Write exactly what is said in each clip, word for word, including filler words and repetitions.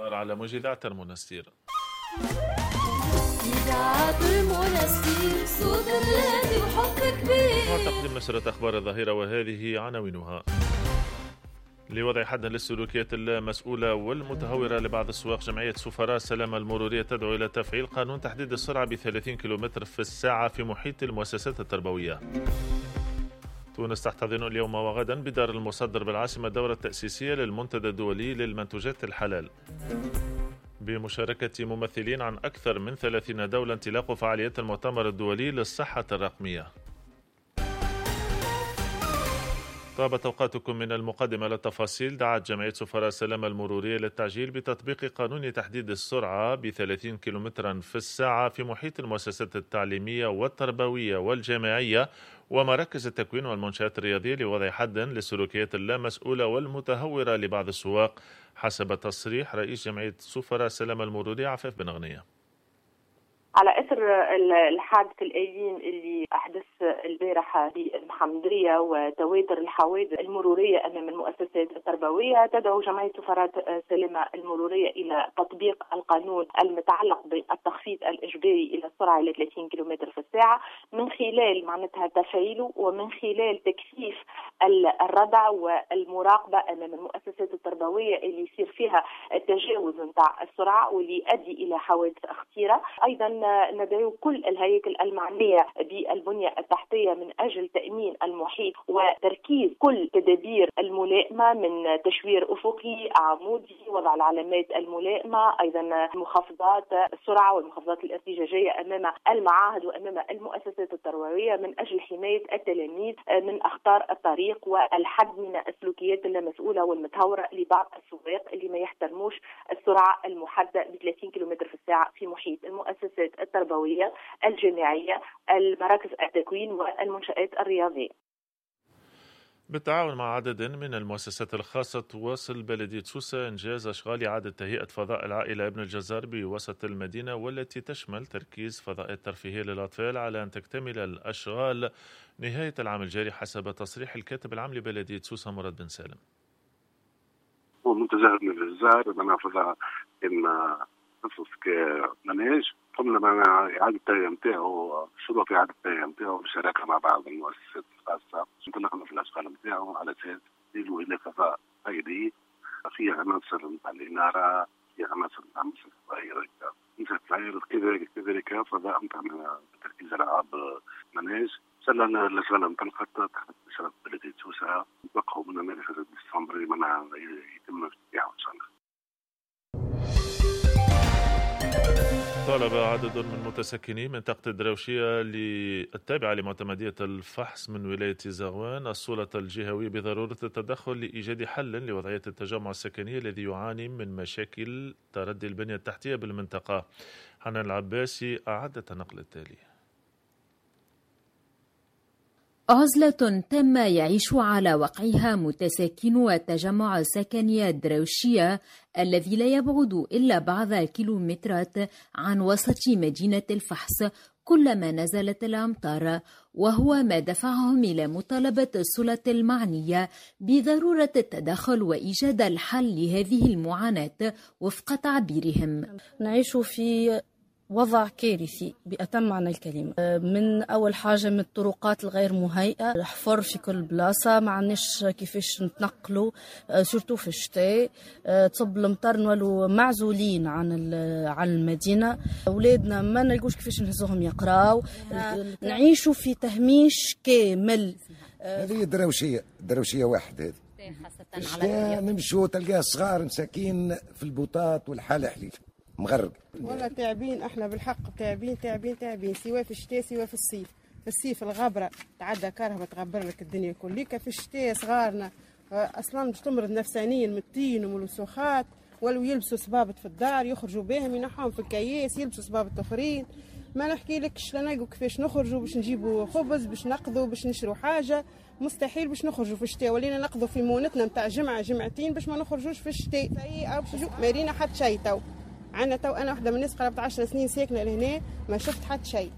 على موج إذاعة المنستير. إذاعة المنستير صوت بلادي وحب كبير. وتقديم نشرة أخبار الظهيرة وهذه عناوينها. لوضع حد للسلوكيات اللامسؤولة والمتهورة لبعض السواق، جمعية سفراء السلامة المرورية تدعو إلى تفعيل قانون تحديد السرعة ب ثلاثين كيلومتر في الساعة في محيط المؤسسات التربوية. تونس تحتضن اليوم وغدا بدار المصدر بالعاصمة الدورة التأسيسية للمنتدى الدولي للمنتوجات الحلال بمشاركة ممثلين عن أكثر من ثلاثين دولة انطلاق فعاليات المؤتمر الدولي للصحة الرقمية. طابت أوقاتكم من المقدمة للتفاصيل. دعت جمعية سفراء السلامة المرورية للتعجيل بتطبيق قانون تحديد السرعة ب ثلاثين كيلومترا في الساعة في محيط المؤسسات التعليمية والتربوية والجامعية ومراكز التكوين والمنشآت الرياضية لوضع حد للسلوكيات اللامسؤولة والمتهورة لبعض السواق، حسب تصريح رئيس جمعية سفراء السلامة المرورية عفاف بن غنية. على اثر الحادث الاليم اللي احدث البارحه بالمحمديه وتواتر الحوادث المروريه امام المؤسسات التربويه، تدعو جمعيه سفراء السلامه المروريه الى تطبيق القانون المتعلق بالتخفيض الاجباري الى السرعه الى ثلاثين كيلومتر في الساعه من خلال معناتها تفعيله ومن خلال تكثيف الردع والمراقبه امام المؤسسات التربويه اللي يصير فيها التجاوز نتاع السرعه واللي يؤدي الى حوادث خطيره. ايضا ندعو كل الهياكل المعنية بالبنية التحتية من أجل تأمين المحيط وتركيز كل تدابير الملائمة من تشوير أفقي عمودي، وضع العلامات الملائمة، أيضا مخفضات السرعة والمخفضات الارتجاجية أمام المعاهد وأمام المؤسسات التربوية من أجل حماية التلاميذ من أخطار الطريق والحد من السلوكيات اللامسؤولة والمتهورة لبعض السواق اللي ما يحترموش السرعة المحددة ب ثلاثين كيلومتر في الساعة في محيط المؤسسات التربوية الجامعية المراكز التكوين والمنشآت الرياضية. بالتعاون مع عدد من المؤسسات الخاصة تواصل بلدية سوسة إنجاز أشغال إعادة تهيئة فضاء العائلة ابن الجزار بوسط المدينة، والتي تشمل تركيز فضاءات ترفيهية للأطفال على أن تكتمل الأشغال نهاية العام الجاري، حسب تصريح الكاتب العام لبلدية سوسة مراد بن سالم. ومنتزه ابن الجزار بنى فضاء إن نصف كمناهج، قمنا بإعادة التهيئة نتاعو، شروع في إعادة التهيئة نتاعو بالشراكة مع بعض المؤسسات الخاصة. انطلقنا في الأشغال نتاعو على أساس يصلوا إلى فضاء خيري فيه عناصر نتاع الإنارة، فيه عناصر نتاع مسح الطائرة، مسح الطائرة كذلك كذلك فضاء نتاع تركيز ألعاب مناهج. سلنا الأشغال انطلقت تحت إشراف بلدية سوسة، نتوقعوا من مارس ديسمبر منع يتم افتتاحه إن شاء الله. طالب عدد من متسكني منطقة الدراوشية التابعة لمعتمدية الفحص من ولاية زغوان السلطة الجهوية بضرورة التدخل لإيجاد حل لوضعية التجمع السكني الذي يعاني من مشاكل تردي البنية التحتية بالمنطقة. حنان العباسي أعدت النقل التالي. عزلة تم يعيش على وقعها متساكنو التجمع السكني الدراوشية الذي لا يبعد إلا بعض الكيلومترات عن وسط مدينة الفحص كلما نزلت الأمطار، وهو ما دفعهم إلى مطالبة السلطة المعنية بضرورة التدخل وإيجاد الحل لهذه المعاناة وفق تعبيرهم. نعيش في وضع كارثي بأتم معنى الكلمة. من أول حاجة من الطرقات الغير مهيئة، حفر في كل بلاصة، ما عناش كيفاش نتنقلوا سورتو في الشتاء، تصب المطر نولوا معزولين عن عن المدينة، أولادنا ما نلقوش كيفاش نهزوهم يقراوا، نعيشوا في تهميش كامل. هذه الدراوشية الدراوشية واحد هذه الشتاء نمشوا تلقاه صغار مساكين في البوطات والحالة حليل مغرب. والله تعبين احنا بالحق، تعبين تعبين تعبين سواء في الشتاء سواء في الصيف. في الصيف الغبره تعدى كرهبه تغبر لك الدنيا كليك، في الشتاء صغارنا اصلا باش تمرض نفسانيا من الطين ومن الوسخات، ولو يلبسوا صبابط في الدار يخرجوا بهم ينحوهم في الكياس يلبسوا صبابط اخرين. ما نحكي لكش لا نلقوا كيفاش نخرجوا باش نجيبوا خبز باش نقضوا باش نشروا حاجه، مستحيل باش نخرجوا في الشتاء، ولينا نقضوا في مونتنا نتاع جمعه جمعتين باش ما نخرجوش في الشتاء. او باش مارينا حتى شيء. تو عندنا تو انا واحده من الناس قربت عشر سنين ساكنه لهنا ما شفت حتى شيء.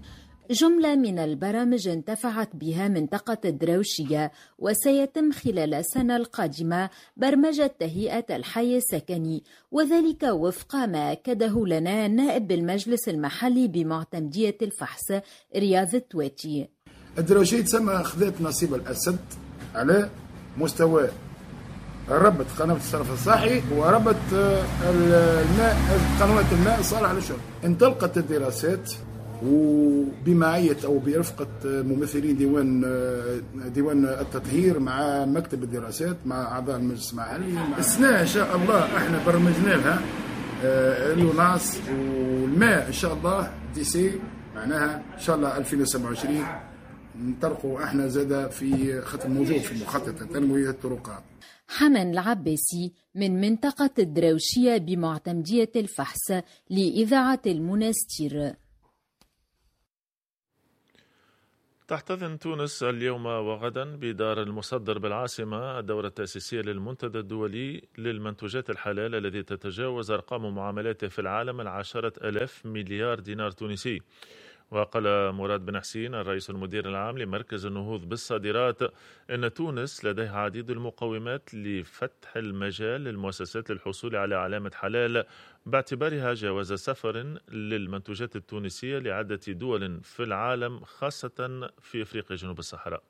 جملة من البرامج انتفعت بها منطقة الدراوشية، وسيتم خلال السنة القادمة برمجة تهيئة الحي السكني، وذلك وفق ما أكده لنا نائب بالمجلس المحلي بمعتمدية الفحص رياض التواتي. الدراوشية تسمى خذت نصيب الأسد على مستوى ربط قنوات الصرف الصحي وربط الماء قنوات الماء الصالحة للشرب. انطلقت الدراسات وبمعية أو برفقة ممثلين ديوان ديوان التطهير مع مكتب الدراسات مع أعضاء المجلس المحلي. السنة إن شاء الله احنا برمجنا لها اليوناس والماء إن شاء الله دي سي معناها إن شاء الله ألفين وسبعة وعشرين نطرقوا احنا زاده في خط موجود في مخطط تنمية الطرقات. حنان العباسي من منطقة الدراوشية بمعتمدية الفحص لإذاعة المنستير. تحتضن تونس اليوم وغدا بدار المصدر بالعاصمة الدورة التأسيسية للمنتدى الدولي للمنتوجات الحلال الذي تتجاوز أرقام معاملاته في العالم العشرة ألاف مليار دينار تونسي. وقال مراد بن حسين الرئيس المدير العام لمركز النهوض بالصادرات أن تونس لديها عديد المقومات لفتح المجال للمؤسسات للحصول على علامة حلال باعتبارها جواز سفر للمنتوجات التونسية لعدة دول في العالم خاصة في أفريقيا جنوب الصحراء.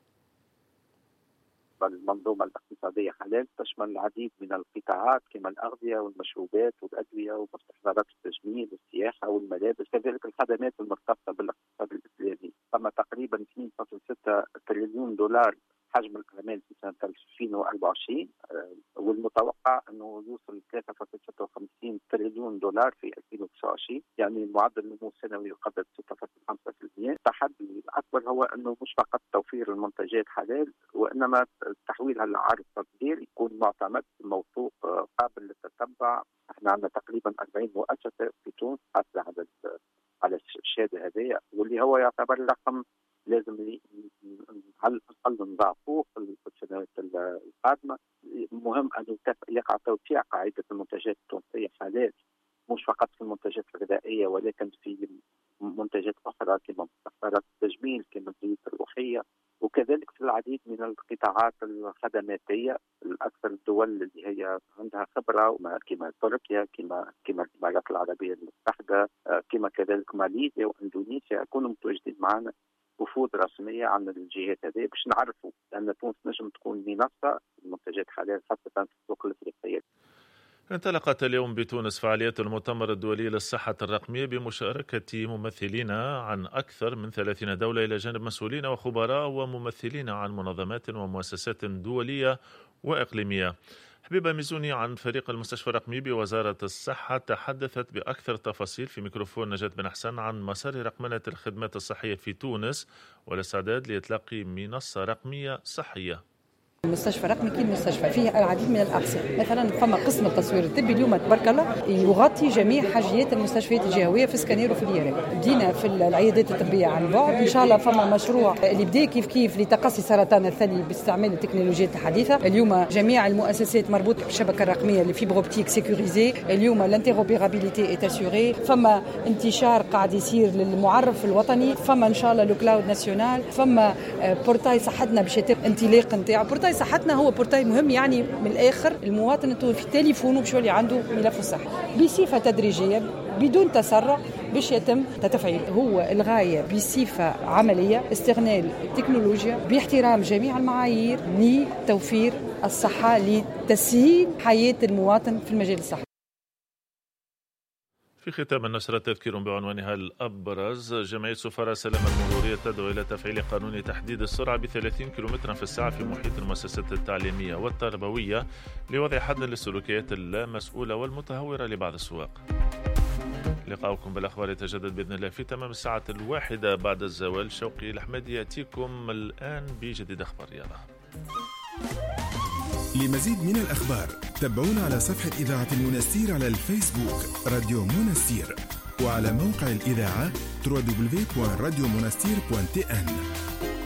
المنظومة الاقتصادية حلال تشمل العديد من القطاعات كما الأغذية والمشروبات والأدوية ومستحضرات التجميل والسياحة والملابس، كذلك الخدمات المرتبطة بالاقتصاد الإسلامي. ثم تقريبا اثنين فاصلة ستة تريليون دولار حجم الأعمال في سنة ألفين وأربعة وعشرين، والمتوقع أنه يوصل ثلاثة فاصلة ستة وخمسين تريليون دولار في ألفين وتسعة وعشرين، يعني معدل النمو السنوي يقدر ستة فاصلة خمسة بالمئة. التحدي الأكبر هو أنه مش فقط توفير المنتجات حلال، وإنما تحويلها لعرض تصدير يكون معتمد موثوق قابل للتتبع. احنا عندنا تقريبا أربعين مؤسسة في تونس حاصلة على على الشهادة هذه، واللي هو يعتبر رقم لازم على الأقل نضاعفوه في السنوات القادمة. مهم أن يقع توسيع قاعدة المنتجات التونسية حلال، مش فقط في المنتجات الغذائية ولكن في منتجات أخرى كما مستحضرات التجميل كما الزيوت الروحية، وكذلك في العديد من القطاعات الخدماتية. الأكثر الدول اللي هي عندها خبرة كما تركيا كما كما الإمارات العربية المتحدة كما كذلك ماليزيا وإندونيسيا يكونوا متواجدين معنا وفود رسمية عن الجهات هذه باش نعرفوا أن تونس نجم تكون منصة المنتجات حاليا خاصة في السوق الأفريقية. انطلقت اليوم بتونس فعاليات المؤتمر الدولي للصحة الرقمية بمشاركة ممثلين عن أكثر من ثلاثين دولة إلى جانب مسؤولين وخبراء وممثلين عن منظمات ومؤسسات دولية وإقليمية. حبيبة ميزوني عن فريق المستشفى الرقمي بوزارة الصحة تحدثت بأكثر تفاصيل في ميكروفون نجاة بن حسن عن مسار رقمنة الخدمات الصحية في تونس والاستعداد لإطلاق منصة رقمية صحية. المستشفى الرقمي كي المستشفى فيه العديد من الأقسام، مثلا فما قسم التصوير الطبي اليوم تبارك الله يغطي جميع حاجيات المستشفيات الجهوية في سكانير وفي اليارات. بدينا في العيادات الطبية عن بعد، إن شاء الله فما مشروع اللي بدا كيف كيف لتقصي سرطان الثدي باستعمال التكنولوجيات الحديثة. اليوم جميع المؤسسات مربوطة بالشبكة الرقمية اللي فيبر اوبتيك سيكوريزي. اليوم الانتيروبيرابيليتي ايت اسيوري. فما انتشار قاعد يصير للمعرف الوطني. فما إن شاء الله لو كلاود ناسيونال. فما بورتاي صحتنا باش يتم انطلاق نتاع بورتاي صحتنا. هو بورتاي مهم، يعني من الآخر المواطن انتو في تليفونه باش يولي عنده ملف الصحة بصفة تدريجية بدون تسرع باش يتم تفعيل. هو الغاية بصفة عملية استغلال التكنولوجيا باحترام جميع المعايير لتوفير الصحة لتسهيل حياة المواطن في المجال الصحي. في ختام النشرة تذكير بعنوانها الأبرز: جمعية سفراء سلام المرورية تدعو إلى تفعيل قانون تحديد السرعة بثلاثين كيلومترا في الساعة في محيط المؤسسات التعليمية والتربوية لوضع حد للسلوكيات اللامسؤولة والمتهورة لبعض السواق. لقاؤكم بالأخبار يتجدد بإذن الله في تمام الساعة الواحدة بعد الزوال. شوقي الأحمدي يأتيكم الآن بجديد أخبار رياضة. لمزيد من الأخبار تابعونا على صفحة إذاعة المنستير على الفيسبوك راديو منستير، وعلى موقع الإذاعة دبليو دبليو دبليو دوت راديو منستير دوت تي إن.